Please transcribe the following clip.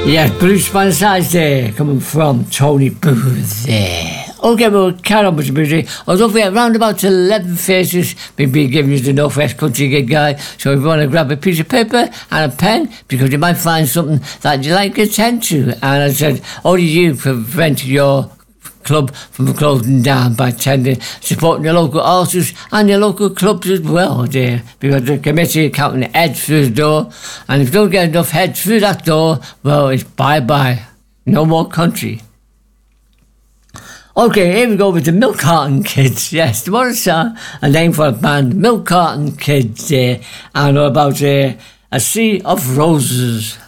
Yeah, Bruce Bansides there, coming from Tony Booth there. Okay, we'll carry on with the music. Although we have round about 11 faces, we'll be giving you the North West Country Gig Guide. So if you want to grab a piece of paper and a pen, because you might find something that you like to attend to. And as I said, only you prevent your club from closing down by supporting your local artists and your local clubs as well there, because the committee are counting the heads through the door, and if you don't get enough heads through that door, well, it's bye-bye, no more country. Okay, here we go with the Milk Carton Kids. Yes, what is a name for a band, Milk Carton Kids there, and about a Sea of Roses.